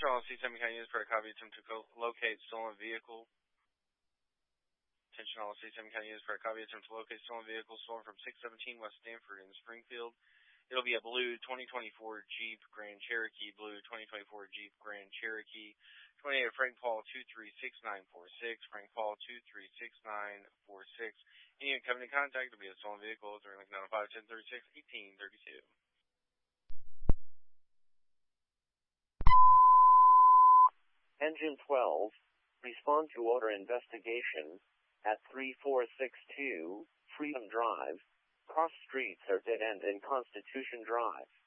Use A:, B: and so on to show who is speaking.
A: Attention all C7 can use for a copy attempt to locate stolen vehicle. Attention all C7 can use for a copy attempt to locate stolen vehicle stolen from 617 West Stanford in Springfield. It'll be a blue 2024 Jeep Grand Cherokee, blue 2024 Jeep Grand Cherokee, 28 Frank Paul 236946, Frank Paul 236946. Any incoming contact will be a stolen vehicle during like 905-1036-1832.
B: Engine 12, respond to order investigation at 3462 Freedom Drive. Cross streets are dead end in Constitution Drive.